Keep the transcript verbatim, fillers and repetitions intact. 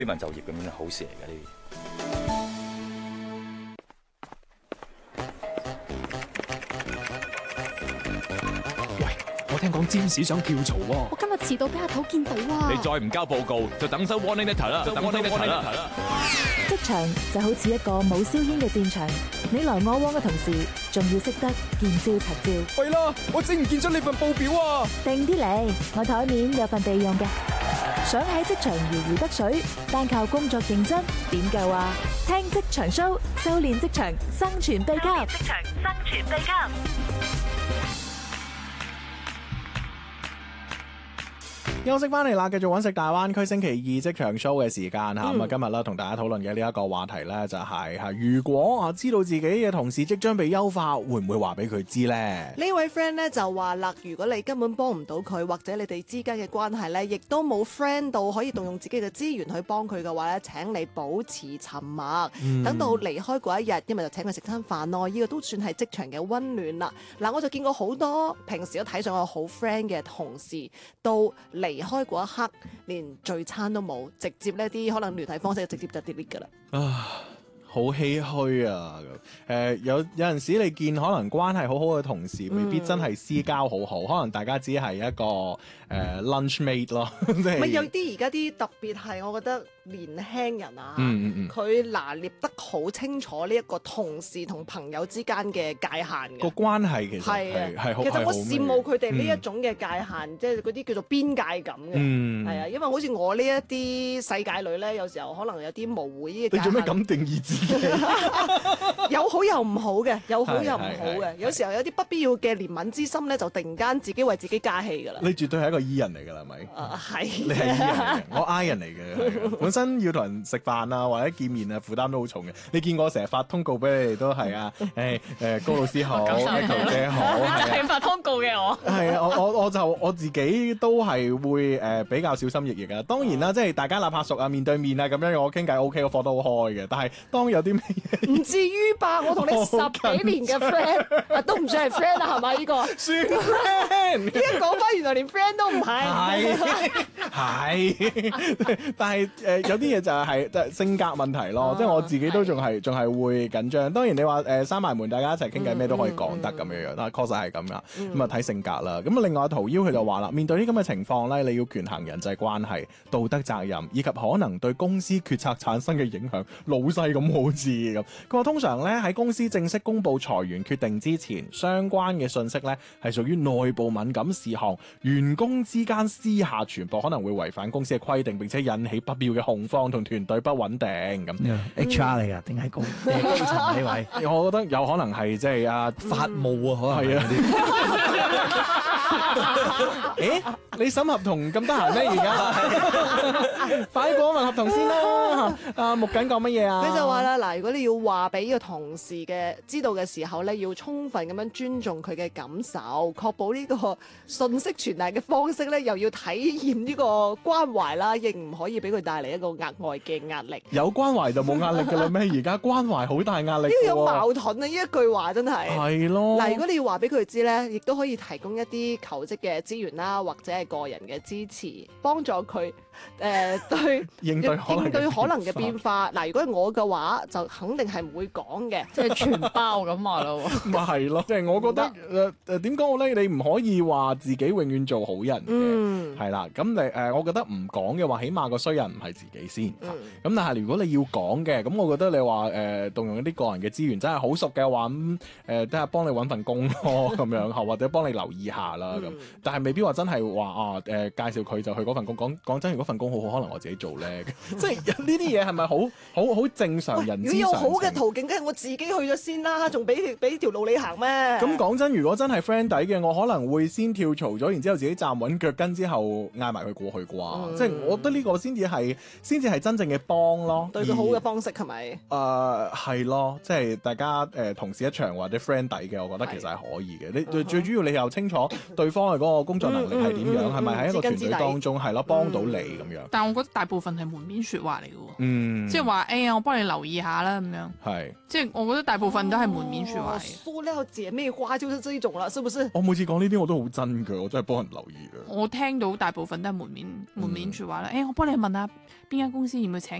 呢份就業咁樣係好事嚟嘅呢啲。 我聽講占士想跳槽喎。 我今日遲到俾阿頭見到啊！ 你再唔交報告，就等收 warning letter 啦，就等 warning letter 啦。 職場就好似一個冇硝煙嘅戰場，你來我往嘅同時，仲要識得見招拆招。 喂啦，我整唔見咗你份報表啊！ 定啲嚟，我台面有份備用嘅。想喺職場如魚得水，單靠工作認真點夠啊？聽職場 show， 修煉職場生存秘笈。職場生存秘笈。 休息翻嚟啦，繼續揾食大灣區星期二職場 show 嘅時間嚇，咁啊、嗯、今日啦同大家討論嘅呢一個話題咧就係、是、嚇，如果啊知道自己嘅同事即將被優化，會唔會話俾佢知咧？ 呢位 friend 咧就話啦，如果你根本幫唔到佢，或者你哋之間嘅關係咧，亦都冇 friend 到可以動用自己嘅資源去幫佢嘅話咧，請你保持沉默，嗯、等到離開嗰一日，因為就請佢食餐飯咯，呢、這個都算係職場嘅溫暖啦。嗱，我就見過好多平時都睇上我好 friend 嘅同事，到離開嗰一刻，連聚餐都冇，直接呢啲可能聯繫方式直接就 delete 噶啦。 啊，好唏噓啊！誒、呃，有有陣時你見可能關係好好嘅同事，未必真係私交好好，嗯、可能大家只係一個誒、呃、lunch mate 咯。唔係有啲而家啲特別係，我覺得年輕人啊，佢、 嗯嗯嗯、 拿捏得好清楚呢一個同事同朋友之間嘅界限嘅個關係，其實係係好。 其實我羨慕佢哋呢一種嘅界限，嗯、即係嗰啲叫做邊界感嘅。係、嗯、啊，因為好似我呢一啲世界裏咧，有時候可能有啲模糊呢啲界限。 你做咩咁定義自己？ 有好有唔好嘅，有好有唔好嘅。有時候有啲不必要嘅憐憫之心咧，就突然間自己為自己加戲噶啦。 你絕對係一個 E 人嚟噶啦，係咪？ 啊，係。 你係 E 人嚟嘅，我 I 人嚟嘅。本身要同人食飯啊，或者見面啊，負擔都好重嘅。你見我成日發通告俾你哋都係啊，誒誒，高老師好，球姐好， 係發通告嘅我。 係啊，我我我就我自己都係會誒比較小心翼翼噶。當然啦，即係大家立拍熟啊，面對面啊咁樣，我傾偈 O K，我課都好開嘅。但係當有啲咩嘢， 唔至於吧？我同你十幾年嘅 friend 啊，都唔算係 friend 啦，係咪？呢個算 friend。 依家講翻，原來連 friend 都唔係。 係係，但係誒有啲嘢就係係性格問題咯。即係我自己都仲係仲係會緊張。當然你話誒閂埋門，大家一齊傾偈咩都可以講得咁樣樣，但係確實係咁啦。咁啊睇性格啦。咁啊另外陶邀佢就話啦，面對呢咁嘅情況咧，你要權衡人際關係、道德責任以及可能對公司決策產生嘅影響。老細咁好似咁，佢話通常咧喺公司正式公布裁員決定之前，相關嘅信息咧係屬於內部敏感事項，員工之間私下傳播可能會違反公司嘅規定，並且引起不必要嘅恐慌同團隊不穩定咁。 Yeah, H R 嚟㗎，定係高高層呢位？ 我覺得有可能係即係啊法務啊，可能係啊。 誒，你審合同咁得閒咩？而家快啲講份合同先啦！阿木緊講乜嘢啊？ 佢就話啦，嗱，如果你要話俾呢個同事嘅知道嘅時候咧，要充分咁樣尊重佢嘅感受，確保呢個信息傳遞嘅方式咧，又要體驗呢個關懷啦，亦唔可以俾佢帶嚟一個額外嘅壓力。 有關懷就冇壓力㗎啦咩？而家關懷好大壓力。呢個有矛盾啊！呢一句話真係。係咯。 嗱，如果你要話俾佢知咧，亦都可以提供一啲求職嘅資源啦，或者係個人嘅支持，幫助佢誒、呃、對應對可能應對可能嘅變化。嗱，如果係我嘅話，就肯定係唔會講嘅， 即係全包咁話咯。 咪係咯，即係我覺得誒誒點講好咧？你唔可以話自己永遠做好人嘅，係啦、嗯。咁你誒，我覺得唔講嘅話，起碼個衰人唔係自己先。咁、嗯、但係如果你要講嘅，咁我覺得你話誒、呃、動用一啲個人嘅資源，真係好熟嘅話，咁誒都係幫你揾份工咯，咁樣或者幫你留意下啦。咁、嗯、但係未必話真係話啊誒介紹佢就去嗰份工。講講真，如果份工好好，可能我自己做咧。即係呢啲嘢係咪好好好正常人之常情？ 如果有好嘅途徑，梗係我自己去咗先啦，仲俾俾條路你行咩？ 咁講真，如果真係 friend 底嘅，我可能會先跳槽咗，然之後自己站穩腳跟之後嗌埋佢過去啩。嗯、即係我覺得呢個先至係先至係真正嘅幫咯， 對佢好嘅方式係咪？ 誒係咯，即係大家誒、呃、同事一場或者 friend 底嘅，我覺得其實係可以嘅。你、嗯、最主要你又清楚對方嘅嗰個工作能力係點樣，係咪喺一個團隊當中係咯幫到你咁樣。 但我覺得大部分係門面説話嚟嘅喎， 嗯， 即係話哎呀，我幫你留意下啦咁樣。 係， 即係我覺得大部分都係門面説話嚟嘅。 塑料姐妹花就是這一種啦，是不是？ 我每次講呢啲我都好真㗎，我真係幫人留意㗎。 我聽到大部分都係門面門面説話啦。誒、哎，我幫你問下邊間公司要唔要請